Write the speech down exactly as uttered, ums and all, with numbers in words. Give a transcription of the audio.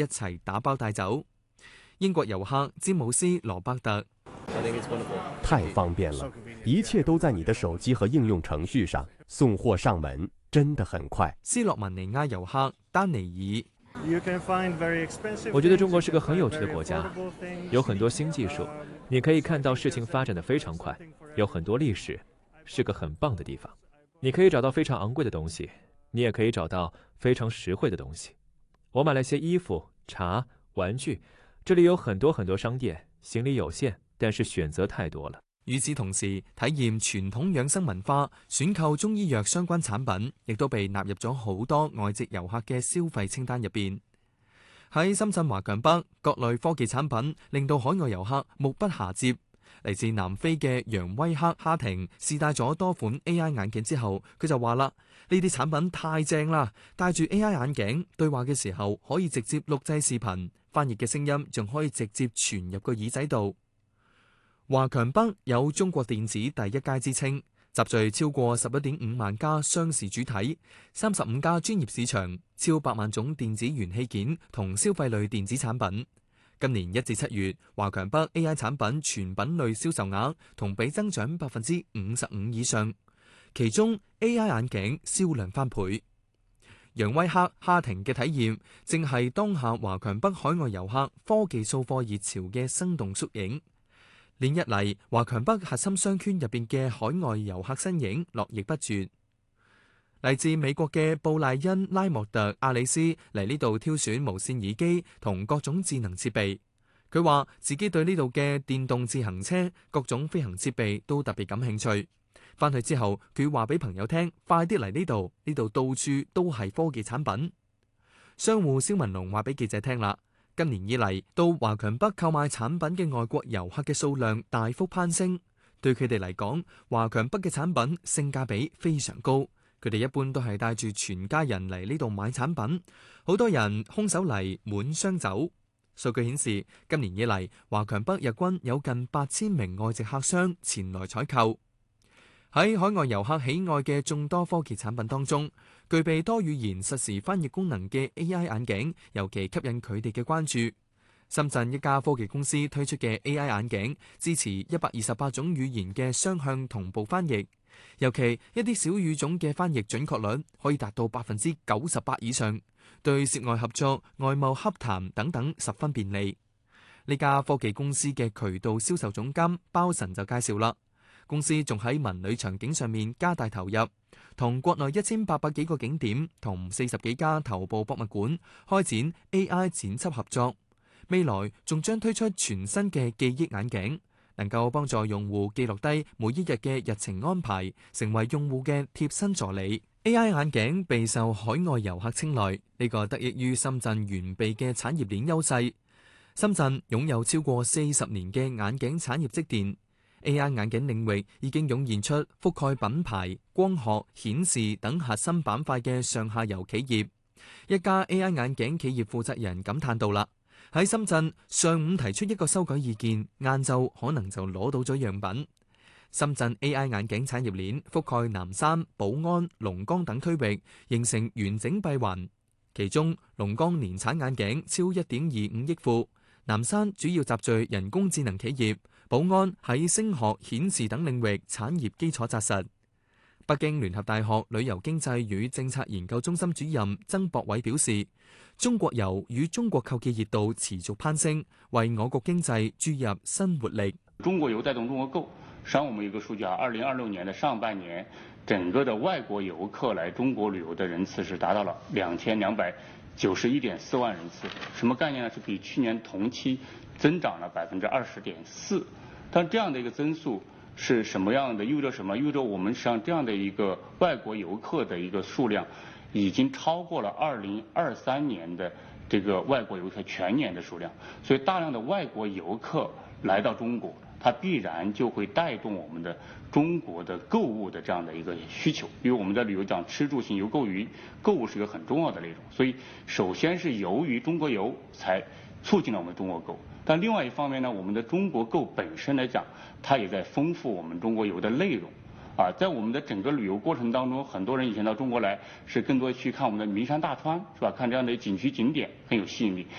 一齊打包帶走。英國遊客詹姆斯羅伯特， 太方便了，一切都在你的手機和應用程序上，送貨上門真的很快。 斯洛文尼亞遊客丹尼爾， 我覺得中國是個很有趣的國家，有很多新技術，你可以看到事情發展得非常快，有很多歷史，是個很棒的地方。你可以找到非常昂貴的東西，你也可以找到非常實惠的東西。我買了些衣服、茶、玩具，這裡有很多很多商店，行李有限，但是選擇太多了。 與此同時，體驗傳統養生文化、選購中醫藥相關產品，亦都被納入咗好多外籍遊客嘅消費清單入邊。喺深圳華強北，各類科技產品令到海外遊客目不暇接。嚟自南非嘅楊威克哈廷試戴咗多款 A I 眼鏡之後，佢就話啦：呢啲產品太正啦！戴住 A I 眼鏡對話嘅時候，可以直接錄製視頻，翻譯嘅聲音仲可以直接傳入個耳仔度。華強北有中國電子第一街之稱，集聚超過十一點五萬家商事主體，三十五家專業市場，超百萬種電子元器件同消費類電子產品。今年一至七月，華強北 A I 產品全品類銷售額同比增長百分之五十五以上，其中 A I 眼鏡銷量翻倍。楊威克哈廷嘅體驗，正係當下華強北海外遊客科技掃貨熱潮嘅生動縮影。連日嚟，華強北核心商圈入邊嘅海外遊客身影絡繹不絕。嚟自美國嘅布賴恩拉莫特阿里斯嚟呢度挑選無線耳機同各種智能設備。佢話自己對呢度嘅電動自行車、各種飛行設備都特別感興趣。翻去之後，佢話俾朋友聽，快啲嚟呢度，呢度到處都係科技產品。商戶蕭文龍話俾記者聽啦。今年以嚟，到華強北購買產品嘅外國遊客嘅數量大幅攀升。對佢哋嚟講，華強北嘅產品性價比非常高。佢哋一般都係帶住全家人嚟呢度買產品，好多人空手嚟滿箱走。數據顯示，今年以嚟，華強北日均有近八千名外籍客商前來採購。喺海外遊客喜愛嘅眾多科技產品當中，具備多語言實時翻譯功能嘅 A I 眼鏡尤其吸引佢哋嘅關注。深圳一家科技公司推出嘅 A I 眼鏡支持一百二十八種語言嘅雙向同步翻譯，尤其一啲小語種嘅翻譯準確率可以達到百分之九十八以上，對涉外合作、外貿洽談等等十分便利。呢家科技公司嘅渠道銷售總監包神就介紹啦。公司仲喺文旅場景上面加大投入，同國內一千八百幾個景點同四十幾家頭部博物館開展 A I 剪輯合作。未來仲將推出全新嘅記憶眼鏡，能夠幫助用戶記錄低每一日嘅日程安排，成為用戶嘅貼身助理。A I 眼鏡備受海外遊客青睞，呢個得益於深圳完備嘅產業鏈優勢。深圳擁有超過四十年嘅眼鏡產業積澱。A I 眼鏡領域已經湧現出覆蓋品牌、光學、顯示等核心板塊嘅上下游企業。一家 A I 眼鏡企業負責人感嘆到啦：喺深圳上午提出一個修改意見，晏晝可能就攞到咗樣品。深圳 A I 眼鏡產業鏈覆蓋南山、寶安、龍崗等區域，形成完整閉環。其中龍崗年產眼鏡超一點二五億副，南山主要集聚人工智能企業。寶安喺聲學、顯示等領域產業基礎紮實。北京聯合大學旅遊經濟與政策研究中心主任曾博偉表示，中國遊與中國購嘅熱度持續攀升，為我國經濟注入新活力。 中國遊帶動中國購，實際上我們有一個數據啊，二零二六年的上半年，整個的外國遊客來中國旅遊的人次是達到了兩千兩百九十一點四萬人次，什麼概念呢？是比去年同期增長了百分之二十點四。但這樣的一個增速是什麼樣的？意味着什麼？意味着我們實際上這樣的一個外國遊客的一個數量，已經超過了二零二三年的這個外國遊客全年的數量。所以大量的外國遊客來到中國，它必然就會帶動我們的中國的購物的這樣的一個需求。因為我們在旅遊講吃住行遊購娛，購物是一個很重要的內容。所以首先是由於中國遊才促進了我們中國購。但另外一方面呢，我們的中國購本身來講，它也在豐富我們中國遊的內容。啊，在我們的整個旅遊過程當中，很多人以前到中國來是更多去看我們的名山大川，是吧？看這樣的景區景點很有吸引力。